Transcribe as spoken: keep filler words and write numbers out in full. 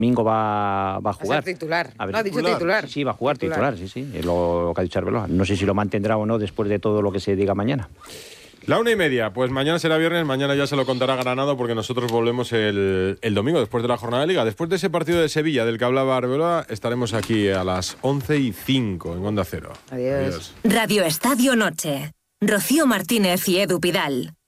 domingo va, va a jugar. Va a ser titular. A ver, no, ha dicho titular. titular. Sí, sí, va a jugar titular, titular sí, sí. Es lo, lo que ha dicho Arbeloa. No sé si lo mantendrá o no después de todo lo que se diga mañana. La una y media, pues mañana será viernes, mañana ya se lo contará Granado porque nosotros volvemos el, el domingo después de la jornada de Liga. Después de ese partido de Sevilla del que hablaba Arbeloa, estaremos aquí a las once y cinco en Onda Cero. Adiós. Adiós. Radio Estadio Noche. Rocío Martínez y Edu Pidal.